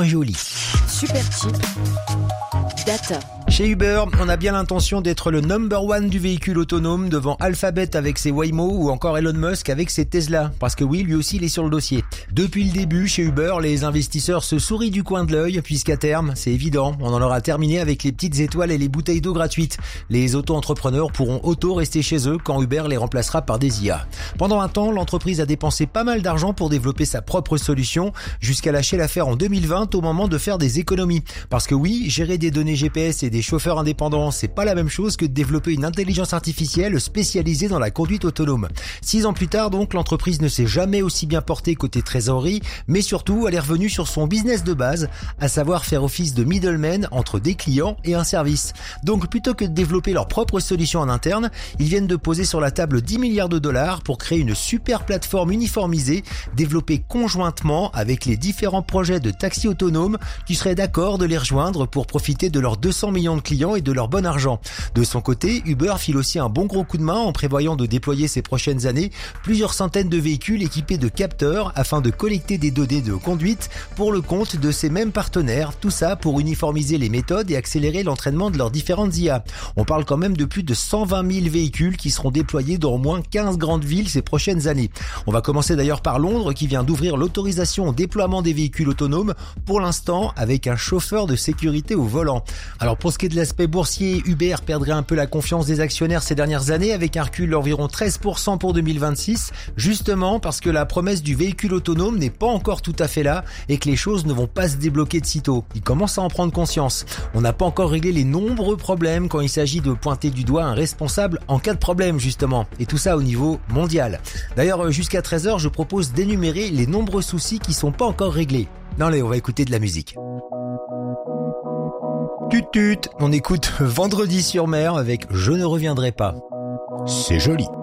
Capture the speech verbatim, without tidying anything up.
moins joli. Supercheap Data. Chez Uber, on a bien l'intention d'être le number one du véhicule autonome devant Alphabet avec ses Waymo ou encore Elon Musk avec ses Tesla. Parce que oui, lui aussi, il est sur le dossier. Depuis le début, chez Uber, les investisseurs se sourient du coin de l'œil puisqu'à terme, c'est évident, on en aura terminé avec les petites étoiles et les bouteilles d'eau gratuites. Les auto-entrepreneurs pourront auto-rester chez eux quand Uber les remplacera par des I A. Pendant un temps, l'entreprise a dépensé pas mal d'argent pour développer sa propre solution jusqu'à lâcher l'affaire en deux mille vingt au moment de faire des économies. Parce que oui, gérer des données G P S et des chauffeurs indépendants, c'est pas la même chose que de développer une intelligence artificielle spécialisée dans la conduite autonome. Six ans plus tard, donc, l'entreprise ne s'est jamais aussi bien portée côté trésorerie, mais surtout, elle est revenue sur son business de base, à savoir faire office de middleman entre des clients et un service. Donc, plutôt que de développer leur propre solution en interne, ils viennent de poser sur la table dix milliards de dollars pour créer une super plateforme uniformisée, développée conjointement avec les différents projets de taxi autonomes qui seraient d'accord de les rejoindre pour profiter de leurs deux cents millions de clients et de leur bon argent. De son côté, Uber file aussi un bon gros coup de main en prévoyant de déployer ces prochaines années plusieurs centaines de véhicules équipés de capteurs afin de collecter des données de conduite pour le compte de ces mêmes partenaires. Tout ça pour uniformiser les méthodes et accélérer l'entraînement de leurs différentes I A. On parle quand même de plus de cent vingt mille véhicules qui seront déployés dans au moins quinze grandes villes ces prochaines années. On va commencer d'ailleurs par Londres qui vient d'ouvrir l'autorisation au déploiement des véhicules autonomes, pour l'instant avec un chauffeur de sécurité au volant. Alors pour ce qui est de l'aspect boursier, Uber perdrait un peu la confiance des actionnaires ces dernières années avec un recul d'environ treize pour cent pour deux mille vingt-six, justement parce que la promesse du véhicule autonome n'est pas encore tout à fait là et que les choses ne vont pas se débloquer de sitôt. Ils commencent à en prendre conscience. On n'a pas encore réglé les nombreux problèmes quand il s'agit de pointer du doigt un responsable en cas de problème justement, et tout ça au niveau mondial. D'ailleurs, jusqu'à treize heures, je propose d'énumérer les nombreux soucis qui sont pas encore réglés. Non, allez, on va écouter de la musique. Tut tut, on écoute Vendredi sur mer avec Je ne reviendrai pas. C'est joli.